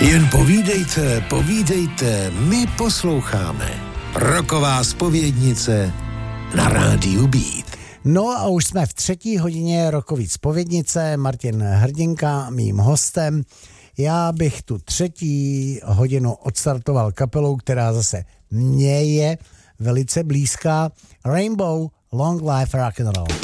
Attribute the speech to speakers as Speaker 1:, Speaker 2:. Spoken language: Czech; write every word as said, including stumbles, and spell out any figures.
Speaker 1: Jen povídejte, povídejte, my posloucháme. Roková zpovědnice na rádiu Beat.
Speaker 2: No a už jsme v třetí hodině rokový zpovědnice, Martin Hrdinka mým hostem. Já bych tu třetí hodinu odstartoval kapelou, která zase mně je velice blízká. Rainbow, Long Life Rock and Roll.